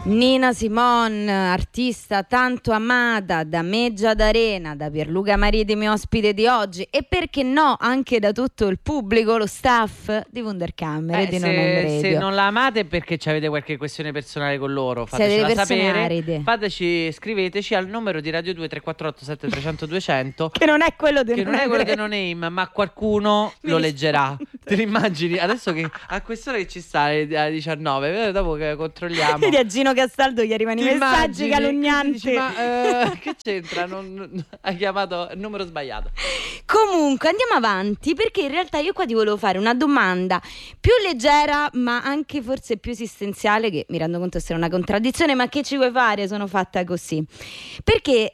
Nina Simone, artista tanto amata da Meggia d'Arena, da Pierluca Maritimi, ospite di oggi, e perché no anche da tutto il pubblico, lo staff di Wunderkammer di Non Name Radio. Se non la amate è perché avete qualche questione personale con loro, Siete fatecela delle persone sapere, aride. scriveteci al numero di Radio 2 348 7300 200 che non è quello di No Name, ma qualcuno lo leggerà. Te l'immagini? Adesso che a quest'ora che ci sta alle 19, dopo che controlliamo. Vedi a Gino Castaldo gli arrivano i messaggi calunnianti. Dici, ma che c'entra? Hai chiamato il numero sbagliato. Comunque andiamo avanti, perché in realtà io qua ti volevo fare una domanda più leggera ma anche forse più esistenziale, che mi rendo conto essere una contraddizione, ma che ci vuoi fare, sono fatta così. Perché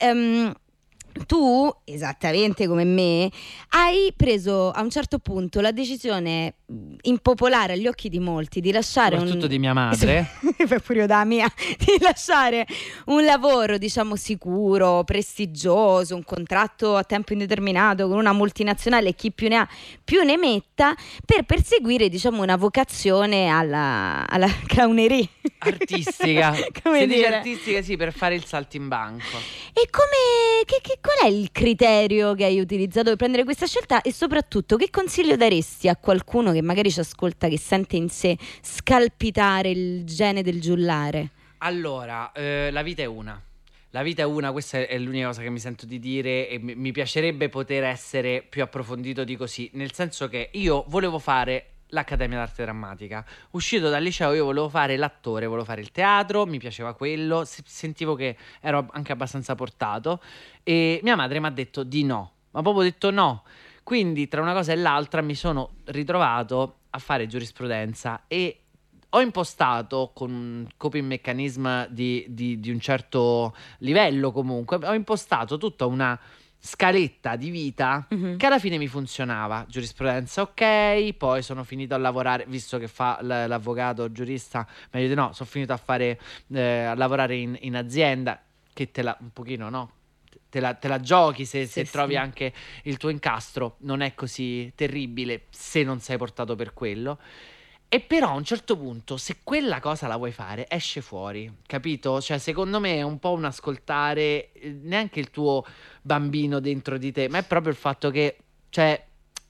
tu, esattamente come me, hai preso a un certo punto la decisione impopolare agli occhi di molti di lasciare soprattutto di mia madre pure io da mia, di lasciare un lavoro diciamo sicuro, prestigioso, un contratto a tempo indeterminato con una multinazionale, chi più ne ha più ne metta, per perseguire diciamo una vocazione alla clownerie artistica. Come si dire? dice artistica, sì, per fare il salto in banco. E qual è il criterio che hai utilizzato per prendere questa scelta, e soprattutto che consiglio daresti a qualcuno che magari ci ascolta, che sente in sé scalpitare il gene del giullare? Allora, la vita è una. La vita è una, questa è l'unica cosa che mi sento di dire, e mi piacerebbe poter essere più approfondito di così, nel senso che io volevo fare l'Accademia d'Arte Drammatica. Uscito dal liceo io volevo fare l'attore, volevo fare il teatro, mi piaceva quello, sentivo che ero anche abbastanza portato, e mia madre mi ha detto di no, ma proprio detto no. Quindi tra una cosa e l'altra mi sono ritrovato a fare giurisprudenza, e ho impostato con un coping mechanism di un certo livello, comunque ho impostato tutta una scaletta di vita che alla fine mi funzionava. Giurisprudenza, ok, poi sono finito a lavorare, visto che fa l'avvocato giurista, meglio di no, sono finito a fare a lavorare in azienda, che te la un pochino, no? Te la giochi se trovi anche il tuo incastro, non è così terribile se non sei portato per quello. E però a un certo punto, se quella cosa la vuoi fare, esce fuori, capito? Cioè, secondo me è un po' un ascoltare neanche il tuo bambino dentro di te, ma è proprio il fatto che, cioè,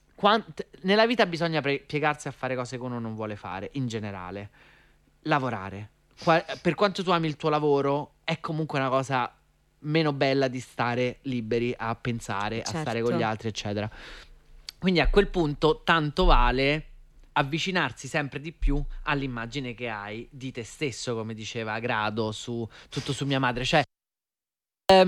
nella vita bisogna piegarsi a fare cose che uno non vuole fare, in generale. Lavorare. Per quanto tu ami il tuo lavoro, è comunque una cosa meno bella di stare liberi a pensare, a stare con gli altri, eccetera. Quindi a quel punto tanto vale avvicinarsi sempre di più all'immagine che hai di te stesso, come diceva Grado tutto su mia madre. Cioè, a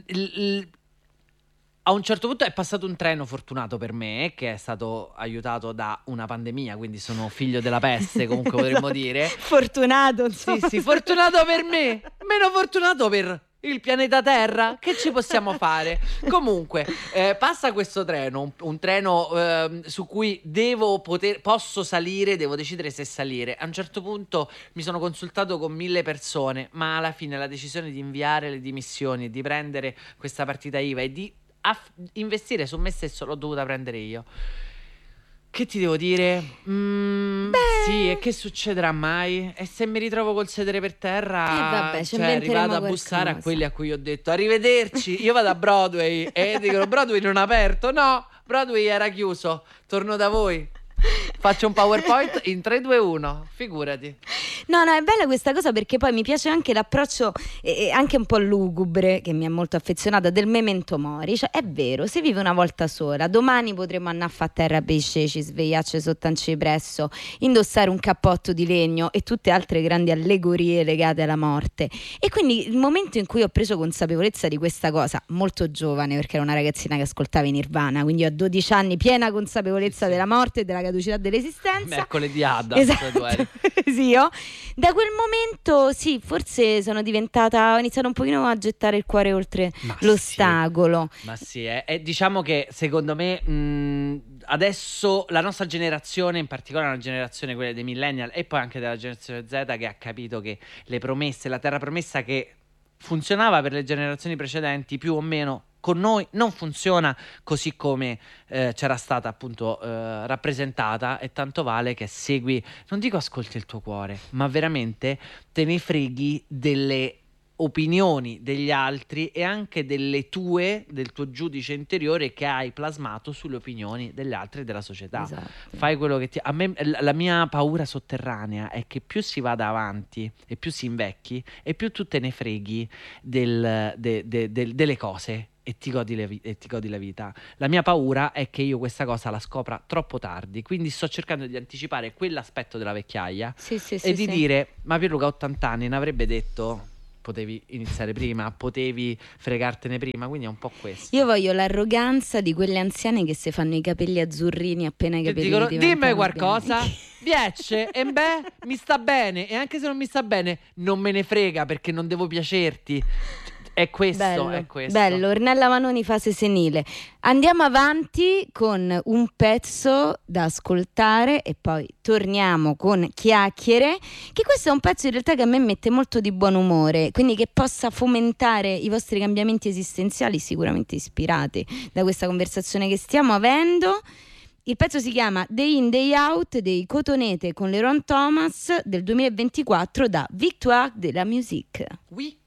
un certo punto è passato un treno fortunato per me, che è stato aiutato da una pandemia, quindi sono figlio della peste, comunque potremmo dire. Fortunato, insomma. Sì, fortunato per me, meno fortunato per il pianeta Terra. Che ci possiamo fare? Comunque, passa questo treno, un treno su cui posso salire, devo decidere se salire. A un certo punto mi sono consultato con 1000 persone, ma alla fine la decisione di inviare le dimissioni, di prendere questa partita IVA e di investire su me stesso l'ho dovuta prendere io. Che ti devo dire? Sì, e che succederà mai? E se mi ritrovo col sedere per terra, vabbè, vado a bussare a quelli a cui ho detto arrivederci, io vado a Broadway e dicono Broadway non è aperto. No, Broadway era chiuso, torno da voi. Faccio un PowerPoint in 3, 2, 1, figurati. No, è bella questa cosa, perché poi mi piace anche l'approccio anche un po' lugubre, che mi è molto affezionata, del memento mori. Cioè, è vero, si vive una volta sola, domani potremo andare a terra per i ceci, svegliarci sotto un cipresso, indossare un cappotto di legno e tutte altre grandi allegorie legate alla morte. E quindi il momento in cui ho preso consapevolezza di questa cosa, molto giovane, perché era una ragazzina che ascoltava i Nirvana, quindi ho 12 anni, piena consapevolezza della morte e della caducità dell'esistenza. Mercoledì Adams, esatto. Sì, io da quel momento sì, forse ho iniziato un pochino a gettare il cuore oltre l'ostacolo. Ma sì, diciamo che secondo me adesso la nostra generazione, in particolare la generazione quella dei millennial e poi anche della generazione Z, che ha capito che le promesse, la terra promessa che funzionava per le generazioni precedenti più o meno con noi non funziona così come c'era stata appunto rappresentata, e tanto vale che segui, non dico ascolti il tuo cuore, ma veramente te ne freghi delle opinioni degli altri e anche del tuo giudice interiore che hai plasmato sulle opinioni degli altri e della società. Esatto. Fai quello che a me, la mia paura sotterranea è che più si vada avanti e più si invecchi e più tu te ne freghi delle cose e ti godi la vita. La mia paura è che io questa cosa la scopra troppo tardi, quindi sto cercando di anticipare quell'aspetto della vecchiaia e di dire: ma Pierluca, 80 anni, ne avrebbe detto, potevi iniziare prima, potevi fregartene prima, quindi è un po' questo. Io voglio l'arroganza di quelle anziane che si fanno i capelli azzurrini appena i capelli dicono: diventano dimmi qualcosa, bianchi. piace, e beh, mi sta bene, e anche se non mi sta bene non me ne frega, perché non devo piacerti. È questo, Bello, è questo. bello. Ornella Vanoni, fase senile. Andiamo avanti con un pezzo da ascoltare e poi torniamo con Chiacchiere, che questo è un pezzo in realtà che a me mette molto di buon umore, quindi che possa fomentare i vostri cambiamenti esistenziali, sicuramente ispirati da questa conversazione che stiamo avendo. Il pezzo si chiama Day In Day Out dei Cotonete con Leron Thomas del 2024 da Victoire de la Musique. Oui.